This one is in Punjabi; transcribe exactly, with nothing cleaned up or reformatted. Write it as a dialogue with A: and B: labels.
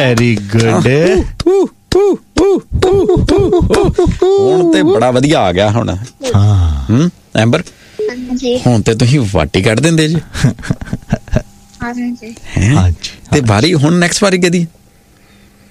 A: Very good.
B: ਹੁਣ ਤੇ ਬੜਾ ਵਧੀਆ ਆ ਗਿਆ ਹੁਣ।
A: ਹਾਂ
B: ਹੂੰ ਐਂਬਰ, ਹੁਣ ਤੇ ਤੁਸੀਂ ਵਾਟੀ ਕੱਢ ਦਿੰਦੇ ਜੀ।
A: ਹਾਂਜੀ
B: ਤੇ ਵਾਰੀ ਹੁਣ ਨੈਕਸਟ ਵਾਰੀ ਕਦੀ?